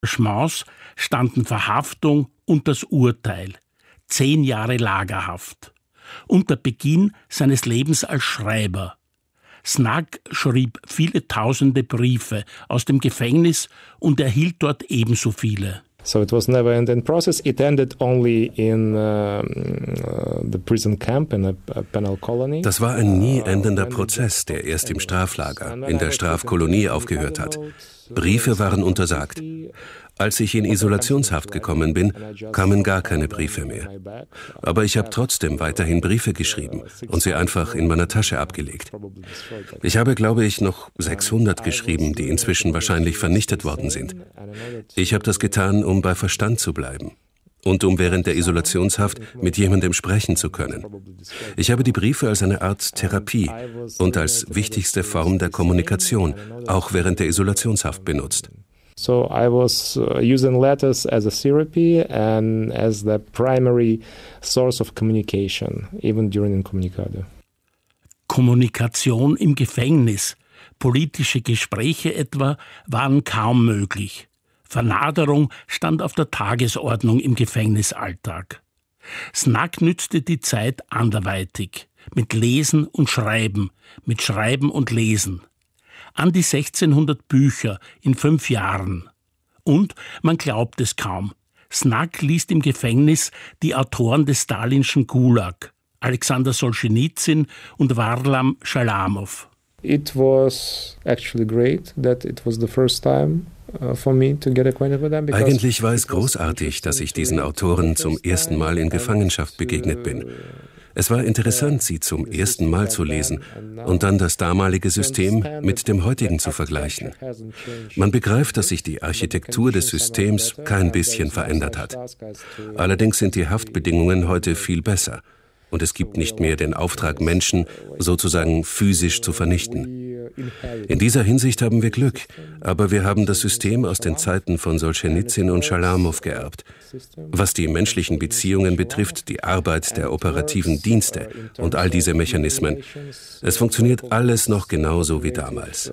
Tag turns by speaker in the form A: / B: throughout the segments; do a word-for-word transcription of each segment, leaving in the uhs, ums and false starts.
A: Schmaus standen Verhaftung und das Urteil. Zehn Jahre Lagerhaft. Und der Beginn seines Lebens als Schreiber. Snag schrieb viele tausende Briefe aus dem Gefängnis und erhielt dort ebenso viele.
B: So it was never ending process. It ended only in uh, the prison camp in a penal colony.
C: Das war ein nie endender Prozess, der erst im Straflager, in der Strafkolonie aufgehört hat. Briefe waren untersagt. Als ich in Isolationshaft gekommen bin, kamen gar keine Briefe mehr. Aber ich habe trotzdem weiterhin Briefe geschrieben und sie einfach in meiner Tasche abgelegt. Ich habe, glaube ich, noch sechshundert geschrieben, die inzwischen wahrscheinlich vernichtet worden sind. Ich habe das getan, um bei Verstand zu bleiben und um während der Isolationshaft mit jemandem sprechen zu können. Ich habe die Briefe als eine Art Therapie und als wichtigste Form der Kommunikation, auch während der Isolationshaft benutzt.
B: So I was uh, using letters as a therapy and as the primary source of communication, even during incommunicado.
A: Kommunikation im Gefängnis, politische Gespräche etwa, waren kaum möglich. Vernaderung stand auf der Tagesordnung im Gefängnisalltag. Snag nützte die Zeit anderweitig, mit Lesen und Schreiben, mit Schreiben und Lesen. An die sechzehnhundert Bücher in fünf Jahren. Und, man glaubt es kaum, Snag liest im Gefängnis die Autoren des stalinschen Gulag, Alexander Solschenizyn und Warlam Schalamow.
B: It was actually great that it was the first time for me to get acquainted with them.
C: Eigentlich war es großartig, dass ich diesen Autoren zum ersten Mal in Gefangenschaft begegnet bin. Es war interessant, sie zum ersten Mal zu lesen und dann das damalige System mit dem heutigen zu vergleichen. Man begreift, dass sich die Architektur des Systems kein bisschen verändert hat. Allerdings sind die Haftbedingungen heute viel besser. Und es gibt nicht mehr den Auftrag, Menschen sozusagen physisch zu vernichten. In dieser Hinsicht haben wir Glück, aber wir haben das System aus den Zeiten von Solschenizyn und Schalamow geerbt. Was die menschlichen Beziehungen betrifft, die Arbeit der operativen Dienste und all diese Mechanismen, es funktioniert alles noch genauso wie damals.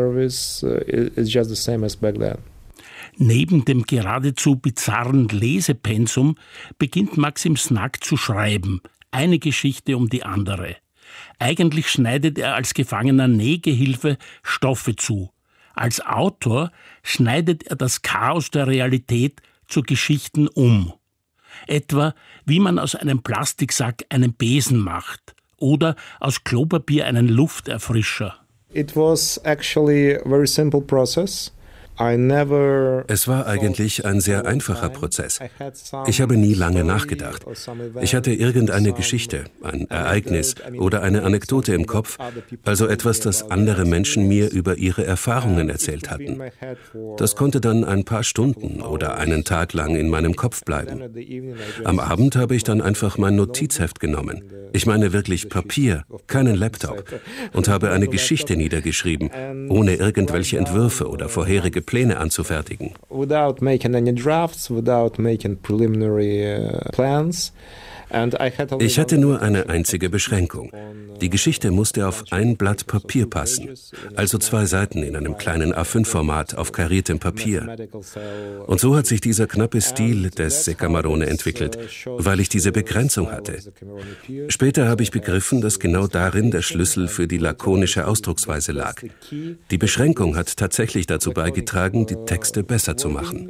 A: Neben dem geradezu bizarren Lesepensum beginnt Maxim Snag zu schreiben, eine Geschichte um die andere. Eigentlich schneidet er als gefangener Nähgehilfe Stoffe zu. Als Autor schneidet er das Chaos der Realität zu Geschichten um. Etwa, wie man aus einem Plastiksack einen Besen macht oder aus Klopapier einen Lufterfrischer.
B: It was actually a very simple process.
C: Es war eigentlich ein sehr einfacher Prozess. Ich habe nie lange nachgedacht. Ich hatte irgendeine Geschichte, ein Ereignis oder eine Anekdote im Kopf, also etwas, das andere Menschen mir über ihre Erfahrungen erzählt hatten. Das konnte dann ein paar Stunden oder einen Tag lang in meinem Kopf bleiben. Am Abend habe ich dann einfach mein Notizheft genommen. Ich meine wirklich Papier, keinen Laptop, und habe eine Geschichte niedergeschrieben, ohne irgendwelche Entwürfe oder vorherige Pläne anzufertigen.
B: Without making any drafts, without making preliminary plans.
C: Ich hatte nur eine einzige Beschränkung. Die Geschichte musste auf ein Blatt Papier passen, also zwei Seiten in einem kleinen A fünf Format auf kariertem Papier. Und so hat sich dieser knappe Stil des Secamarone entwickelt, weil ich diese Begrenzung hatte. Später habe ich begriffen, dass genau darin der Schlüssel für die lakonische Ausdrucksweise lag. Die Beschränkung hat tatsächlich dazu beigetragen, die Texte besser zu machen.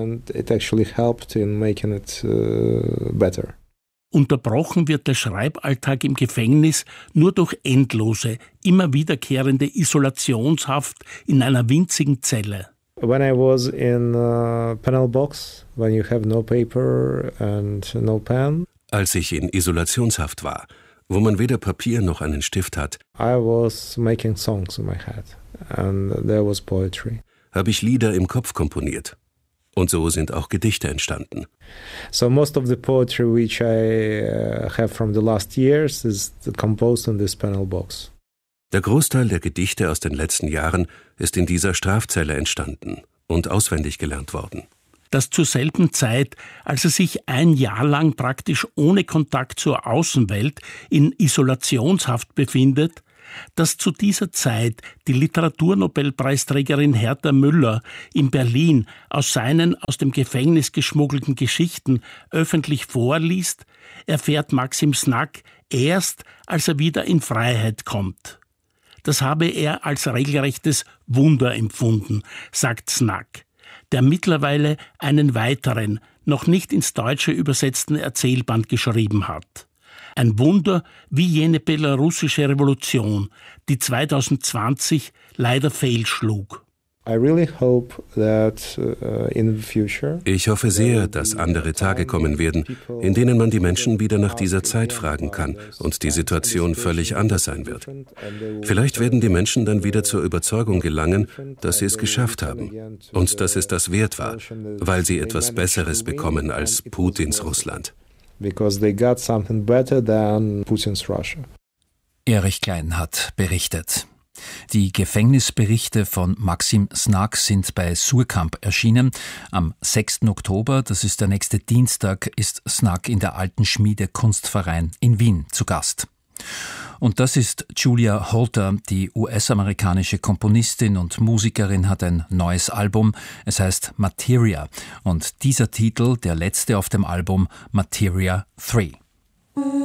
A: Unterbrochen wird der Schreiballtag im Gefängnis nur durch endlose, immer wiederkehrende Isolationshaft in einer winzigen Zelle.
B: When I was in a penal box, when you have no paper and no pen.
C: Als ich in Isolationshaft war, wo man weder Papier noch einen Stift hat,
B: I was making songs in my head and there was poetry.
C: Habe ich Lieder im Kopf komponiert. Und so sind auch Gedichte entstanden.
B: So most of the poetry which I uh, have from the last years is composed in this penal box.
C: Der Großteil der Gedichte aus den letzten Jahren ist in dieser Strafzelle entstanden und auswendig gelernt worden.
A: Dass zur selben Zeit, als er sich ein Jahr lang praktisch ohne Kontakt zur Außenwelt in Isolationshaft befindet, Dass zu dieser Zeit die Literaturnobelpreisträgerin Herta Müller in Berlin aus seinen aus dem Gefängnis geschmuggelten Geschichten öffentlich vorliest, erfährt Maxim Snack erst, als er wieder in Freiheit kommt. Das habe er als regelrechtes Wunder empfunden, sagt Snack, der mittlerweile einen weiteren, noch nicht ins Deutsche übersetzten Erzählband geschrieben hat. Ein Wunder wie jene belarussische Revolution, die zwanzig zwanzig leider fehlschlug.
C: Ich hoffe sehr, dass andere Tage kommen werden, in denen man die Menschen wieder nach dieser Zeit fragen kann und die Situation völlig anders sein wird. Vielleicht werden die Menschen dann wieder zur Überzeugung gelangen, dass sie es geschafft haben und dass es das wert war, weil sie etwas Besseres bekommen als Putins Russland.
B: Because they got something better than Putin's Russia.
D: Erich Klein hat berichtet. Die Gefängnisberichte von Maxim Snack sind bei Suhrkamp erschienen. Am sechsten Oktober, das ist der nächste Dienstag, ist Snack in der Alten Schmiede Kunstverein in Wien zu Gast. Und das ist Julia Holter, die U S-amerikanische Komponistin und Musikerin, hat ein neues Album. Es heißt Materia. Und dieser Titel, der letzte auf dem Album, Materia drei.